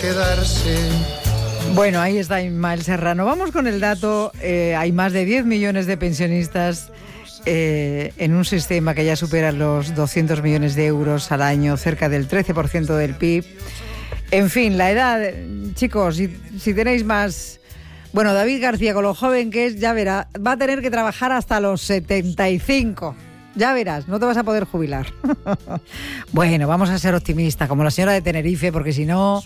quedarse. Bueno, ahí está Ismael Serrano. Vamos con el dato. Hay más de 10 millones de pensionistas en un sistema que ya supera los 200 millones de euros al año, cerca del 13% del PIB. En fin, la edad, chicos, si tenéis más... Bueno, David García, con lo joven que es, ya verá, va a tener que trabajar hasta los 75. Ya verás, no te vas a poder jubilar. Bueno, vamos a ser optimistas, como la señora de Tenerife, porque si no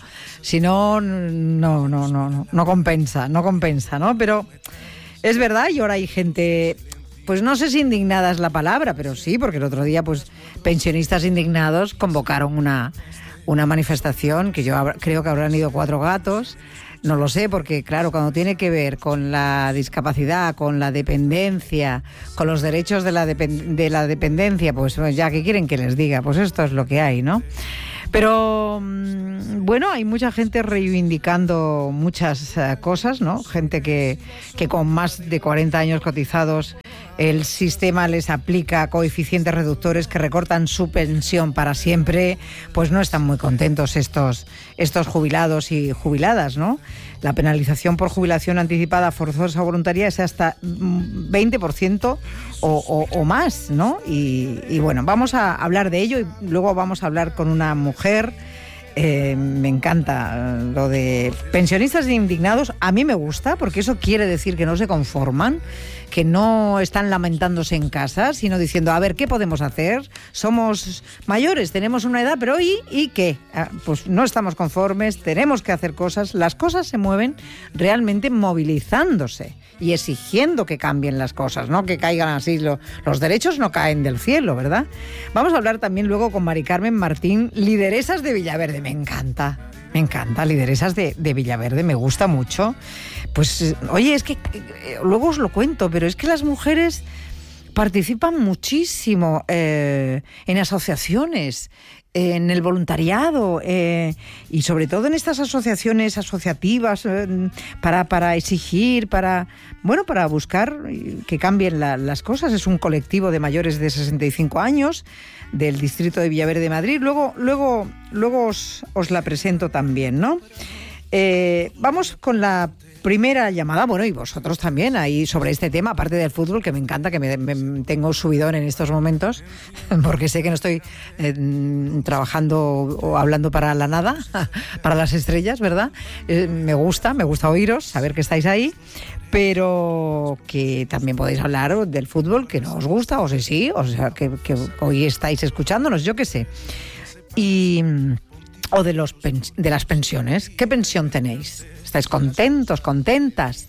compensa, ¿no? Pero es verdad, y ahora hay gente, pues no sé si indignada es la palabra, pero sí, porque el otro día, pues, pensionistas indignados convocaron una manifestación, que yo creo que habrán ido 4 gatos. No lo sé, porque claro, cuando tiene que ver con la discapacidad, con la dependencia, con los derechos de la dependencia, pues ya, ¿qué quieren que les diga? Pues esto es lo que hay, ¿no? Pero bueno, hay mucha gente reivindicando muchas cosas, ¿no? Gente que con más de 40 años cotizados, el sistema les aplica coeficientes reductores que recortan su pensión para siempre, pues no están muy contentos estos jubilados y jubiladas, ¿no? La penalización por jubilación anticipada forzosa o voluntaria es hasta 20% o más, ¿no? Y bueno, vamos a hablar de ello y luego vamos a hablar con una mujer. Me encanta lo de pensionistas indignados. A mí me gusta, porque eso quiere decir que no se conforman, que no están lamentándose en casa, sino diciendo, a ver, ¿qué podemos hacer? Somos mayores, tenemos una edad, pero ¿y qué? Pues no estamos conformes, tenemos que hacer cosas. Las cosas se mueven realmente movilizándose y exigiendo que cambien las cosas, no que caigan así. Los derechos no caen del cielo, ¿verdad? Vamos a hablar también luego con Mari Carmen Martín, lideresas de Villaverde. Me encanta, lideresas de Villaverde, me gusta mucho. Pues, oye, es que luego os lo cuento, pero es que las mujeres participan muchísimo en asociaciones, en el voluntariado y sobre todo en estas asociaciones asociativas para exigir, para buscar que cambien las cosas. Es un colectivo de mayores de 65 años del distrito de Villaverde de Madrid. Luego os la presento también, ¿no? Vamos con la primera llamada, bueno, y vosotros también ahí sobre este tema, aparte del fútbol, que me encanta, que me tengo subidón en estos momentos, porque sé que no estoy trabajando o hablando para la nada, para las estrellas, ¿verdad? Me gusta oíros, saber que estáis ahí, pero que también podéis hablar del fútbol, que no os gusta, o sí, o sea, que hoy estáis escuchándonos, yo qué sé. O de las pensiones. ¿Qué pensión tenéis? ¿Estáis contentos, contentas?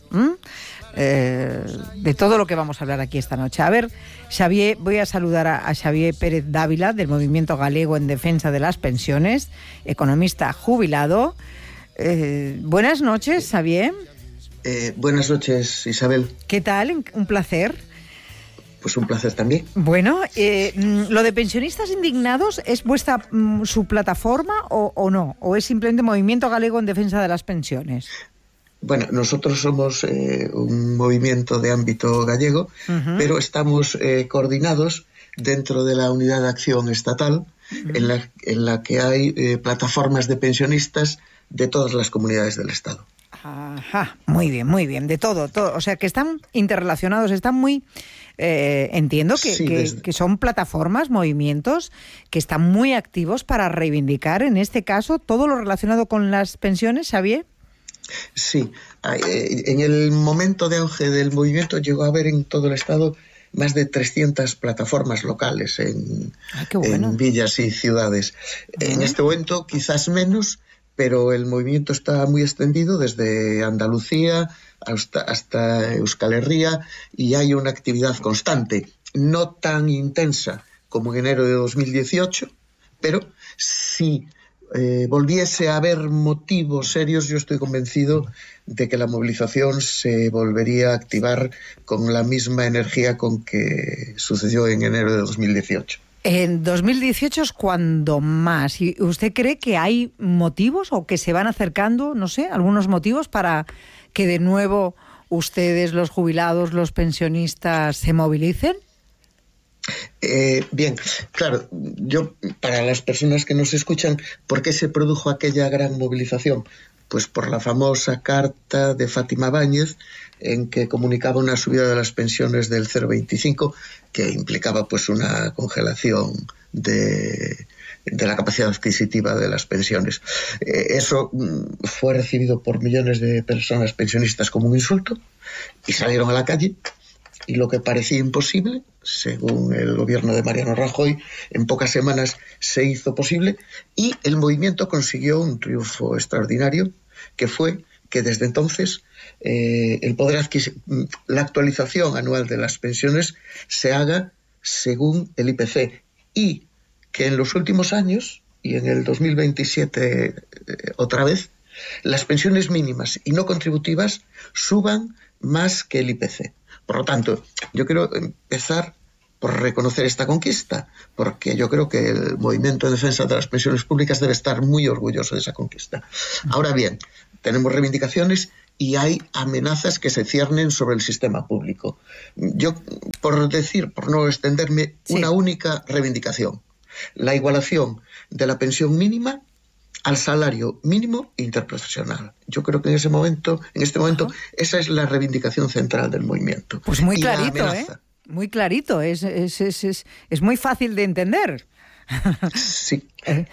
De todo lo que vamos a hablar aquí esta noche. A ver, Xavier, voy a saludar a Xavier Pérez Dávila, del Movimiento Galego en Defensa de las Pensiones, economista jubilado. Buenas noches, Xavier. Buenas noches, Isabel. ¿Qué tal? Un placer. Pues un placer también. Bueno, ¿lo de Pensionistas Indignados es vuestra su plataforma o no? ¿O es simplemente Movimiento Galego en Defensa de las Pensiones? Bueno, nosotros somos un movimiento de ámbito gallego, pero estamos coordinados dentro de la Unidad de Acción Estatal, en la que hay plataformas de pensionistas de todas las comunidades del Estado. Ajá, muy bien, de todo. O sea, que están interrelacionados, están muy... entiendo que son plataformas, movimientos que están muy activos para reivindicar, en este caso, todo lo relacionado con las pensiones, ¿Xavier? Sí, en el momento de auge del movimiento llegó a haber en todo el Estado más de 300 plataformas locales en villas y ciudades. En este momento quizás menos, pero el movimiento está muy extendido desde Andalucía hasta Euskal Herria y hay una actividad constante, no tan intensa como en enero de 2018, pero si volviese a haber motivos serios, yo estoy convencido de que la movilización se volvería a activar con la misma energía con que sucedió en enero de 2018. En 2018 es cuando más. ¿Y usted cree que hay motivos o que se van acercando, no sé, algunos motivos para que de nuevo ustedes, los jubilados, los pensionistas, se movilicen? Bien, claro, yo, para las personas que nos escuchan, ¿por qué se produjo aquella gran movilización? Pues por la famosa carta de Fátima Báñez, en que comunicaba una subida de las pensiones del 0,25, que implicaba pues una congelación de la capacidad adquisitiva de las pensiones. Eso fue recibido por millones de personas pensionistas como un insulto, y salieron a la calle, y lo que parecía imposible, según el gobierno de Mariano Rajoy, en pocas semanas se hizo posible, y el movimiento consiguió un triunfo extraordinario, que fue que desde entonces la actualización anual de las pensiones se haga según el IPC, y que en los últimos años, y en el 2027 otra vez, las pensiones mínimas y no contributivas suban más que el IPC. Por lo tanto, yo quiero empezar por reconocer esta conquista, porque yo creo que el movimiento en defensa de las pensiones públicas debe estar muy orgulloso de esa conquista. Ahora bien, tenemos reivindicaciones y hay amenazas que se ciernen sobre el sistema público. Yo, por no extenderme, una única reivindicación: la igualación de la pensión mínima al salario mínimo interprofesional. Yo creo que en este momento, esa es la reivindicación central del movimiento. Pues muy clarito, muy clarito, es muy fácil de entender. Sí.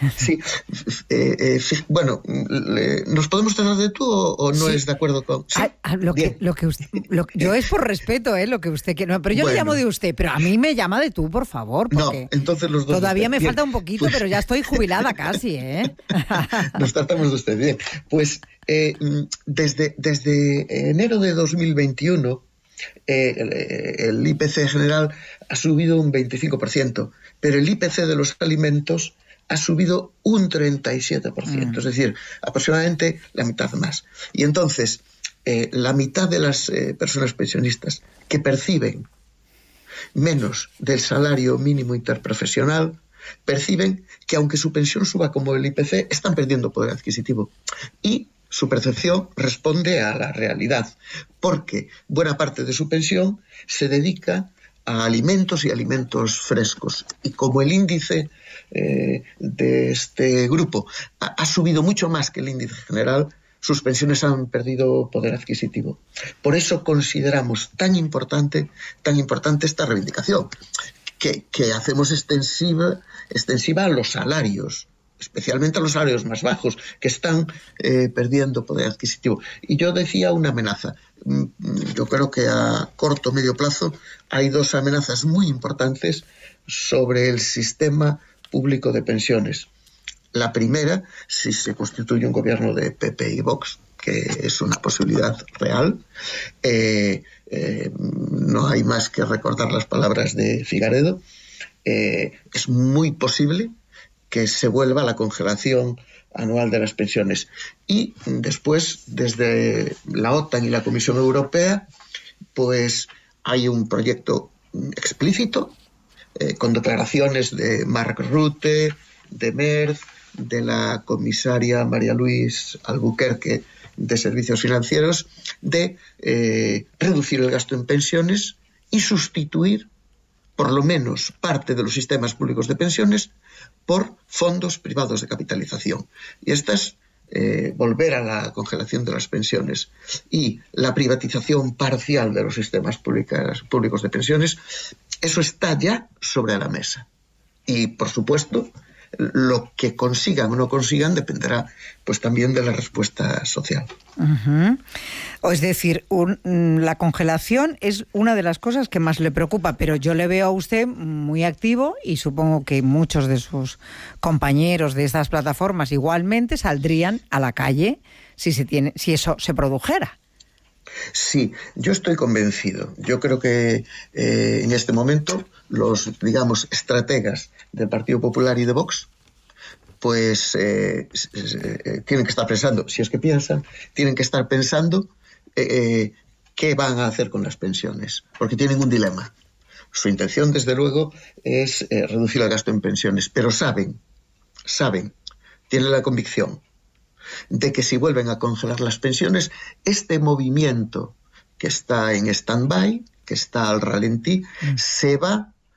Bueno, ¿nos podemos tratar de tú o no es de acuerdo con...? ¿Sí? Yo es por respeto, lo que usted quiere. Pero yo le llamo de usted, pero a mí me llama de tú, por favor. Porque no, entonces los dos... Todavía me falta un poquito, pero ya estoy jubilada casi, Nos tratamos de usted, bien. Pues desde enero de 2021... el IPC general ha subido un 25%, pero el IPC de los alimentos ha subido un 37%, es decir, aproximadamente la mitad más. Y entonces, la mitad de las personas pensionistas que perciben menos del salario mínimo interprofesional perciben que aunque su pensión suba como el IPC, están perdiendo poder adquisitivo. Y su percepción responde a la realidad, porque buena parte de su pensión se dedica a alimentos y alimentos frescos. Y como el índice de este grupo ha subido mucho más que el índice general, sus pensiones han perdido poder adquisitivo. Por eso consideramos tan importante esta reivindicación, que hacemos extensiva a los salarios, especialmente a los salarios más bajos, que están perdiendo poder adquisitivo. Y yo decía una amenaza. Yo creo que a corto o medio plazo hay dos amenazas muy importantes sobre el sistema público de pensiones. La primera, si se constituye un gobierno de PP y Vox, que es una posibilidad real, no hay más que recordar las palabras de Figaredo, es muy posible que se vuelva a la congelación anual de las pensiones. Y después, desde la OTAN y la Comisión Europea, pues hay un proyecto explícito, con declaraciones de Mark Rutte, de Merz, de la comisaria María Luis Albuquerque de Servicios Financieros, de reducir el gasto en pensiones y sustituir por lo menos parte de los sistemas públicos de pensiones por fondos privados de capitalización. Y esta es volver a la congelación de las pensiones y la privatización parcial de los sistemas públicos de pensiones. Eso está ya sobre la mesa. Y, por supuesto, lo que consigan o no consigan dependerá pues también de la respuesta social. Es decir, la congelación es una de las cosas que más le preocupa, pero yo le veo a usted muy activo y supongo que muchos de sus compañeros de estas plataformas igualmente saldrían a la calle si eso se produjera. Sí, yo estoy convencido. Yo creo que en este momento los, digamos, estrategas del Partido Popular y de Vox, pues tienen que estar pensando, si es que piensan, tienen que estar pensando qué van a hacer con las pensiones, porque tienen un dilema. Su intención, desde luego, es reducir el gasto en pensiones, pero saben, tienen la convicción de que si vuelven a congelar las pensiones, este movimiento que está en stand-by, que está al ralentí, se va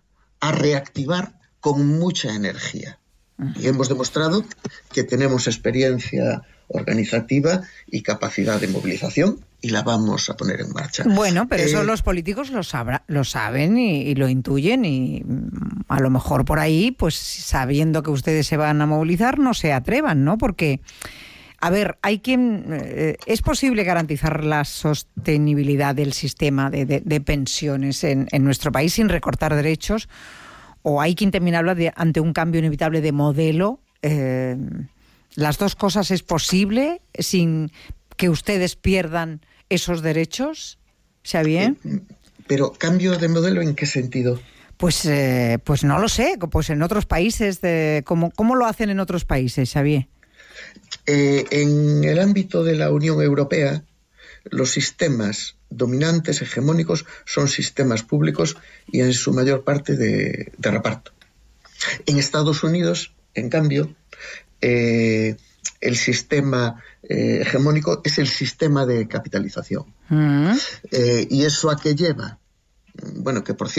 a reactivar con mucha energía. Y hemos demostrado que tenemos experiencia organizativa y capacidad de movilización y la vamos a poner en marcha. Bueno, pero eso los políticos lo saben y lo intuyen, y a lo mejor por ahí, pues sabiendo que ustedes se van a movilizar, no se atrevan, ¿no? Porque, a ver, ¿es posible garantizar la sostenibilidad del sistema de pensiones en nuestro país sin recortar derechos? ¿O hay quien también habla ante un cambio inevitable de modelo? ¿Las dos cosas es posible sin que ustedes pierdan esos derechos? ¿Xavier? Pero ¿cambio de modelo en qué sentido? Pues no lo sé. Pues en otros países, ¿cómo lo hacen en otros países, Xavier? En el ámbito de la Unión Europea, los sistemas dominantes, hegemónicos, son sistemas públicos y en su mayor parte de reparto. En Estados Unidos, en cambio, el sistema hegemónico es el sistema de capitalización. ¿Y eso a qué lleva? Bueno, que por cierto,